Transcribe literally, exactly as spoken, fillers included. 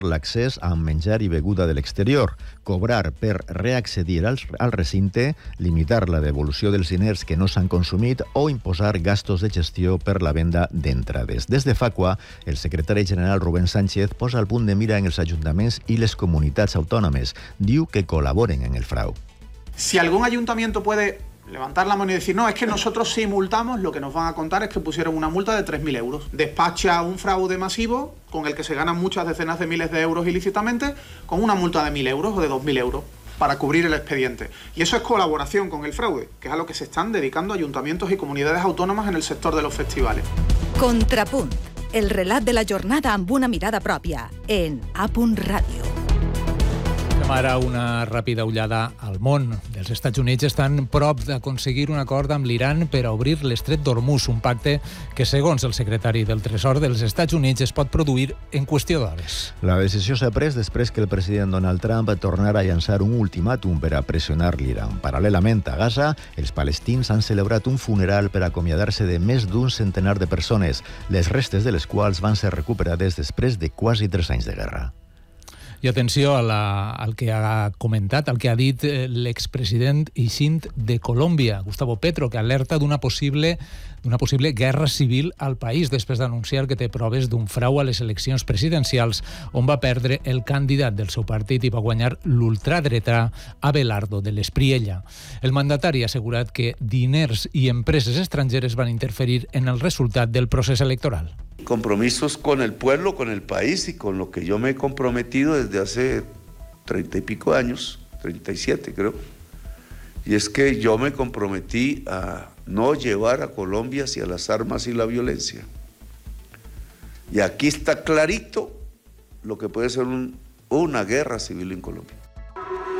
l'accés amb menjar i beguda de l'exterior, cobrar per reaccedir al, al recinte, limitar la devolució dels diners que no s'han consumit o imposar gastos de gestió per la venda d'entrades. Des de Facua, el secretari general Rubén Sánchez posa el punt de mira en els ajuntaments i les comunitats autònomes. Diu que col·laboren en el frau. Si algún ayuntamiento puede levantar la mano y decir, no, es que nosotros sí multamos, lo que nos van a contar es que pusieron una multa de tres mil euros. Despacha un fraude masivo con el que se ganan muchas decenas de miles de euros ilícitamente con una multa de mil euros o de dos mil euros para cubrir el expediente. Y eso es colaboración con el fraude, que es a lo que se están dedicando ayuntamientos y comunidades autónomas en el sector de los festivales. Contrapunt, el relat de la jornada amb una mirada pròpia, en A Punt Ràdio. Ara una ràpida ullada al món. Els Estats Units estan prop d'aconseguir un acord amb l'Iran per a obrir l'estret d'Hormuz, un pacte que, segons el secretari del Tresor dels Estats Units, es pot produir en qüestió d'hores. La decisió s'ha pres després que el president Donald Trump tornara a llançar un ultimàtum per a pressionar l'Iran. Paral·lelament a Gaza, els palestins han celebrat un funeral per acomiadar-se de més d'un centenar de persones, les restes de les quals van ser recuperades després de quasi tres anys de guerra. I atenció a la, al que ha comentat, al que ha dit l'expresident eixint de Colòmbia, Gustavo Petro, que alerta d'una possible, d'una possible guerra civil al país després d'anunciar que té proves d'un frau a les eleccions presidencials on va perdre el candidat del seu partit i va guanyar l'ultradretà Abelardo de l'Espriella. El mandatari ha assegurat que diners i empreses estrangeres van interferir en el resultat del procés electoral. Compromisos con el pueblo, con el país y con lo que yo me he comprometido desde hace treinta y pico años, treinta y siete creo, y es que yo me comprometí a no llevar a Colombia hacia las armas y la violencia. Y aquí está clarito lo que puede ser un, una guerra civil en Colombia.